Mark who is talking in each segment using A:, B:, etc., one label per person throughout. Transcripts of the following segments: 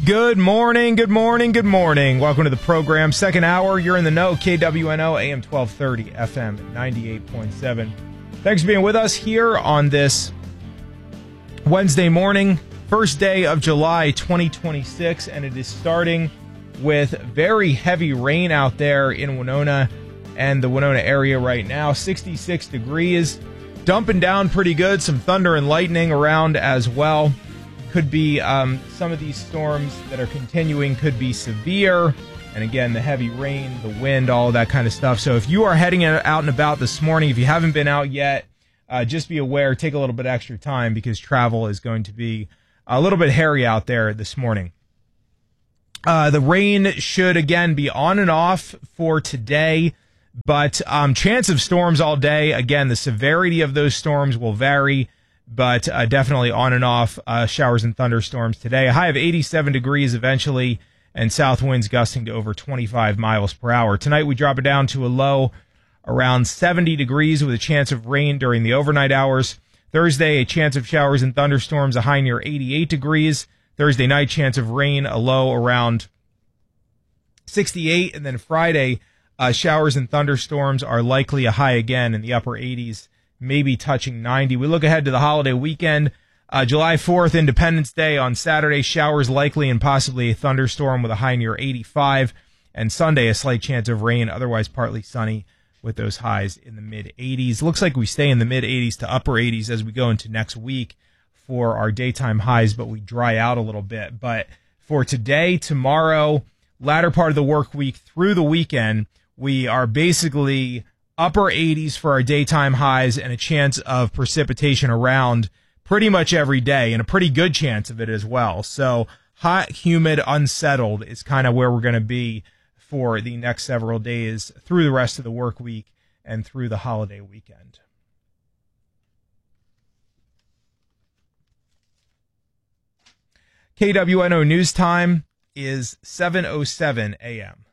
A: Good morning, good morning, good morning. Welcome to the program. Second hour, you're in the know. KWNO, AM 1230, FM 98.7. Thanks for being with us here on this Wednesday morning, first day of July 2026, and it is starting with very heavy rain out there in Winona and the Winona area right now. 66 degrees, dumping down pretty good. Some thunder and lightning around as well. Could be some of these storms that are continuing could be severe. And again, the heavy rain, the wind, all of that kind of stuff. So if you are heading out and about this morning, if you haven't been out yet, just be aware, take a little bit extra time because travel is going to be a little bit hairy out there this morning. The rain should, again, be on and off for today, but chance of storms all day. Again, the severity of those storms will vary, but definitely on and off showers and thunderstorms today. A high of 87 degrees eventually, and south winds gusting to over 25 miles per hour. Tonight we drop it down to a low around 70 degrees with a chance of rain during the overnight hours. Thursday, a chance of showers and thunderstorms, a high near 88 degrees. Thursday night, chance of rain, a low around 68. And then Friday, showers and thunderstorms are likely, a high again in the upper 80s. Maybe touching 90. We look ahead to the holiday weekend. July 4th, Independence Day on Saturday, showers likely and possibly a thunderstorm with a high near 85. And Sunday, a slight chance of rain, otherwise partly sunny with those highs in the mid-80s. Looks like we stay in the mid-80s to upper 80s as we go into next week for our daytime highs, but we dry out a little bit. But for today, tomorrow, latter part of the work week through the weekend, we are basically upper 80s for our daytime highs and a chance of precipitation around pretty much every day and a pretty good chance of it as well. So hot, humid, unsettled is kind of where we're going to be for the next several days through the rest of the work week and through the holiday weekend. KWNO News Time is 7:07 a.m.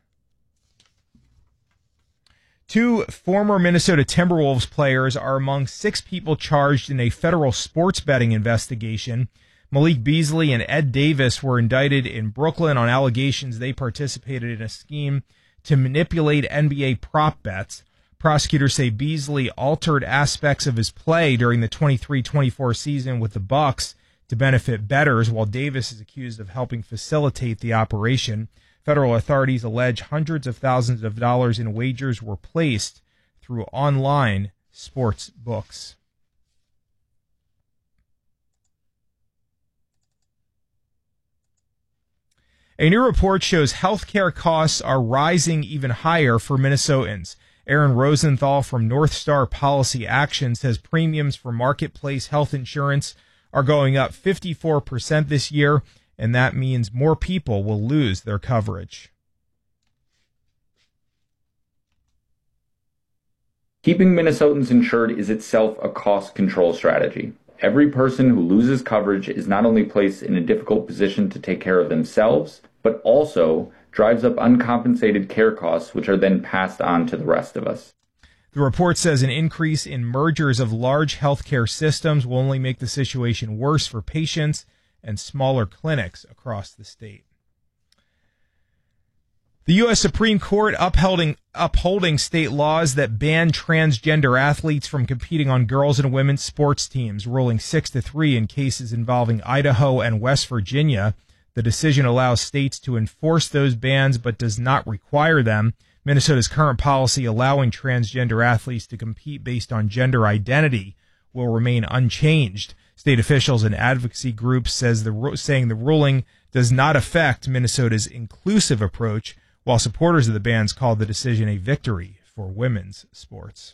A: Two former Minnesota Timberwolves players are among 6 people charged in a federal sports betting investigation. Malik Beasley and Ed Davis were indicted in Brooklyn on allegations they participated in a scheme to manipulate NBA prop bets. Prosecutors say Beasley altered aspects of his play during the 23-24 season with the Bucks to benefit bettors, while Davis is accused of helping facilitate the operation. Federal authorities allege hundreds of thousands of dollars in wagers were placed through online sports books. A new report shows healthcare costs are rising even higher for Minnesotans. Aaron Rosenthal from North Star Policy Action says premiums for marketplace health insurance are going up 54% this year, and that means more people will lose their coverage.
B: Keeping Minnesotans insured is itself a cost control strategy. Every person who loses coverage is not only placed in a difficult position to take care of themselves, but also drives up uncompensated care costs, which are then passed on to the rest of us.
A: The report says an increase in mergers of large healthcare systems will only make the situation worse for patients and smaller clinics across the state. The U.S. Supreme Court upholding state laws that ban transgender athletes from competing on girls' and women's sports teams, ruling 6-3 in cases involving Idaho and West Virginia. The decision allows states to enforce those bans but does not require them. Minnesota's current policy allowing transgender athletes to compete based on gender identity will remain unchanged. State officials and advocacy groups saying the ruling does not affect Minnesota's inclusive approach, while supporters of the bans called the decision a victory for women's sports.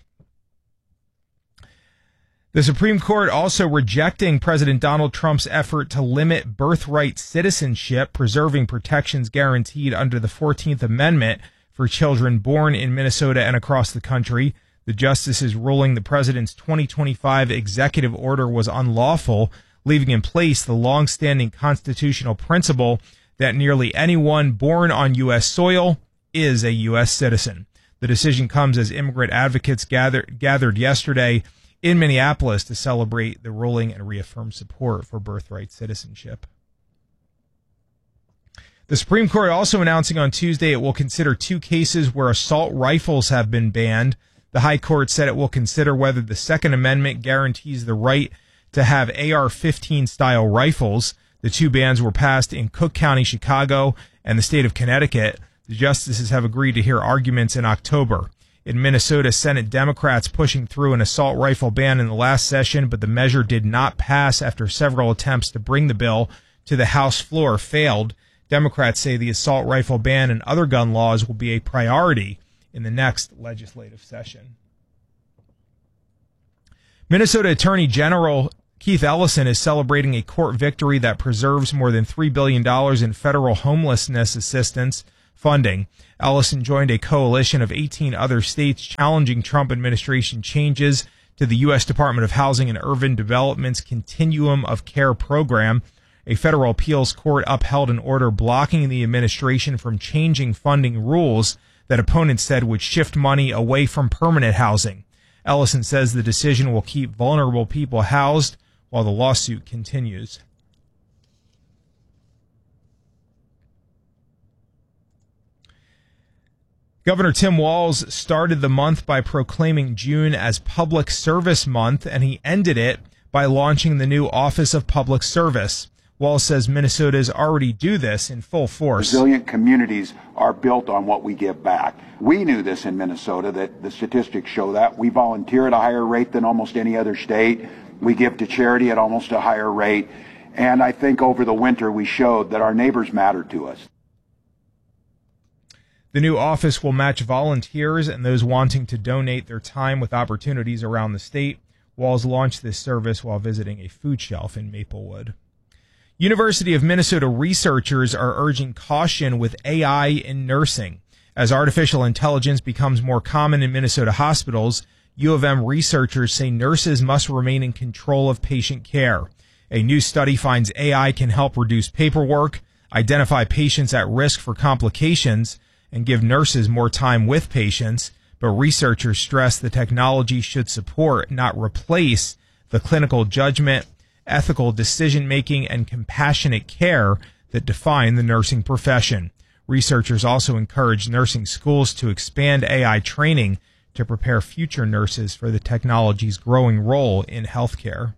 A: The Supreme Court also rejecting President Donald Trump's effort to limit birthright citizenship, preserving protections guaranteed under the 14th Amendment for children born in Minnesota and across the country. The justices ruling the president's 2025 executive order was unlawful, leaving in place the long-standing constitutional principle that nearly anyone born on U.S. soil is a U.S. citizen. The decision comes as immigrant advocates gathered yesterday in Minneapolis to celebrate the ruling and reaffirm support for birthright citizenship. The Supreme Court also announcing on Tuesday it will consider 2 cases where assault rifles have been banned. The High Court said it will consider whether the Second Amendment guarantees the right to have AR-15 style rifles. The 2 bans were passed in Cook County, Chicago, and the state of Connecticut. The justices have agreed to hear arguments in October. In Minnesota, Senate Democrats pushing through an assault rifle ban in the last session, but the measure did not pass after several attempts to bring the bill to the House floor failed. Democrats say the assault rifle ban and other gun laws will be a priority in the next legislative session. Minnesota Attorney General Keith Ellison is celebrating a court victory that preserves more than $3 billion in federal homelessness assistance funding. Ellison joined a coalition of 18 other states challenging Trump administration changes to the U.S. Department of Housing and Urban Development's Continuum of Care program. A federal appeals court upheld an order blocking the administration from changing funding rules that opponents said would shift money away from permanent housing. Ellison says the decision will keep vulnerable people housed while the lawsuit continues. Governor Tim Walz started the month by proclaiming June as Public Service Month, and he ended it by launching the new Office of Public Service. Walz says Minnesotans already do this in full force.
C: Resilient communities are built on what we give back. We knew this in Minnesota, that the statistics show that. We volunteer at a higher rate than almost any other state. We give to charity at almost a higher rate. And I think over the winter we showed that our neighbors matter to us.
A: The new office will match volunteers and those wanting to donate their time with opportunities around the state. Walz launched this service while visiting a food shelf in Maplewood. University of Minnesota researchers are urging caution with AI in nursing. As artificial intelligence becomes more common in Minnesota hospitals, U of M researchers say nurses must remain in control of patient care. A new study finds AI can help reduce paperwork, identify patients at risk for complications, and give nurses more time with patients, but researchers stress the technology should support, not replace, the clinical judgment, ethical decision-making, and compassionate care that define the nursing profession. Researchers also encourage nursing schools to expand AI training to prepare future nurses for the technology's growing role in healthcare.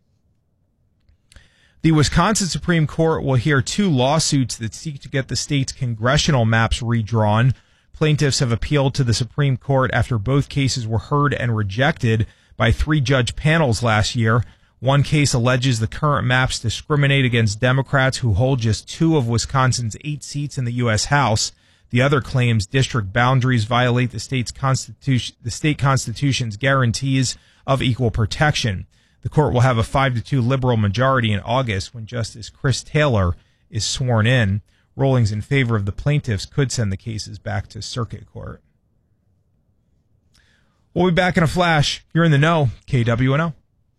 A: The Wisconsin Supreme Court will hear 2 lawsuits that seek to get the state's congressional maps redrawn. Plaintiffs have appealed to the Supreme Court after both cases were heard and rejected by 3-judge panels last year. One case alleges the current maps discriminate against Democrats who hold just 2 of Wisconsin's 8 seats in the U.S. House. The other claims district boundaries violate the state constitution's guarantees of equal protection. The court will have a 5-2 liberal majority in August when Justice Chris Taylor is sworn in. Rulings in favor of the plaintiffs could send the cases back to circuit court. We'll be back in a flash. You're in the know, KWNO.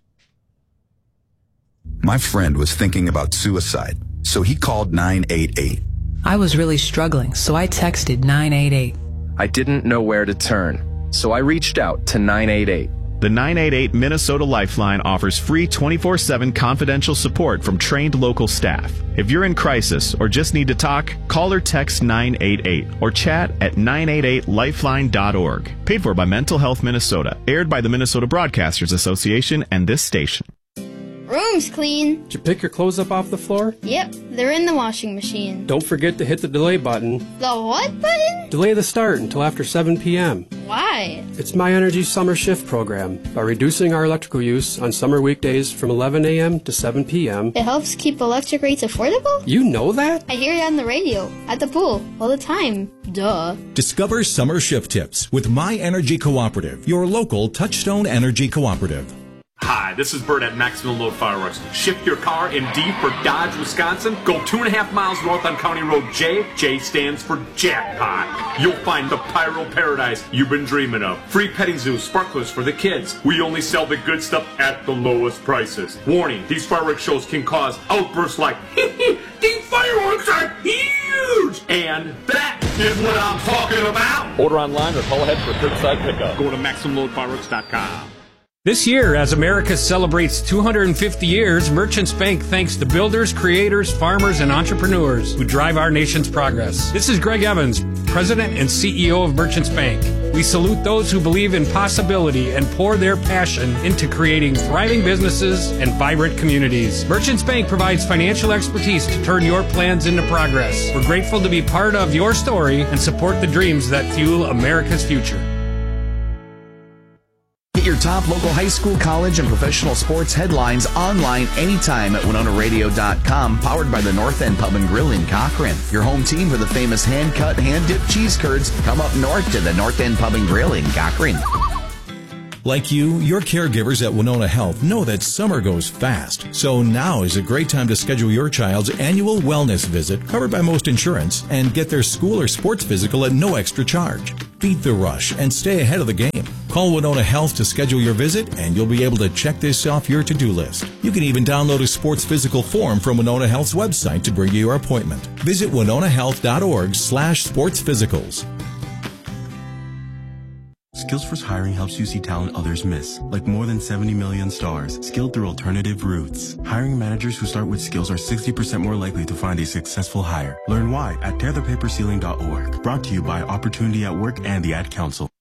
D: My friend was thinking about suicide, so he called 988.
E: I was really struggling, so I texted 988.
F: I didn't know where to turn, so I reached out to 988.
G: The 988 Minnesota Lifeline offers free 24/7 confidential support from trained local staff. If you're in crisis or just need to talk, call or text 988 or chat at 988lifeline.org. Paid for by Mental Health Minnesota. Aired by the Minnesota Broadcasters Association and this station.
H: Room's clean.
I: Did you pick your clothes up off the floor?
H: Yep, they're in the washing machine.
I: Don't forget to hit the delay button.
H: The what button?
I: Delay the start until after 7 p.m.
H: Why?
I: It's My Energy Summer Shift program. By reducing our electrical use on summer weekdays from 11 a.m. to 7 p.m.
H: It helps keep electric rates affordable?
I: You know that?
H: I hear it on the radio, at the pool, all the time. Duh.
J: Discover summer shift tips with My Energy Cooperative, your local Touchstone Energy Cooperative.
K: Hi, this is Bert at Maximum Load Fireworks. Shift your car in D for Dodge, Wisconsin. Go 2.5 miles north on County Road J. J stands for jackpot. You'll find the pyro paradise you've been dreaming of. Free petting zoo, sparklers for the kids. We only sell the good stuff at the lowest prices. Warning, these fireworks shows can cause outbursts like, these fireworks are huge! And that is what I'm talking about.
L: Order online or call ahead for curbside pickup.
K: Go to MaximumLoadFireworks.com.
L: This year, as America celebrates 250 years, Merchants Bank thanks the builders, creators, farmers, and entrepreneurs who drive our nation's progress. This is Greg Evans, President and CEO of Merchants Bank. We salute those who believe in possibility and pour their passion into creating thriving businesses and vibrant communities. Merchants Bank provides financial expertise to turn your plans into progress. We're grateful to be part of your story and support the dreams that fuel America's future.
M: Get your top local high school, college, and professional sports headlines online anytime at WinonaRadio.com, powered by the North End Pub and Grill in Cochrane. Your home team for the famous hand-cut, hand-dipped cheese curds, come up north to the North End Pub and Grill in Cochrane.
J: Like you, your caregivers at Winona Health know that summer goes fast. So now is a great time to schedule your child's annual wellness visit, covered by most insurance, and get their school or sports physical at no extra charge. Beat the rush and stay ahead of the game. Call Winona Health to schedule your visit, and you'll be able to check this off your to-do list. You can even download a sports physical form from Winona Health's website to bring you your appointment. Visit winonahealth.org/sportsphysicals.
N: Skills Hiring helps you see talent others miss, like more than 70 million stars, skilled through alternative routes. Hiring managers who start with skills are 60% more likely to find a successful hire. Learn why at tearthepaperceiling.org. Brought to you by Opportunity at Work and the Ad Council.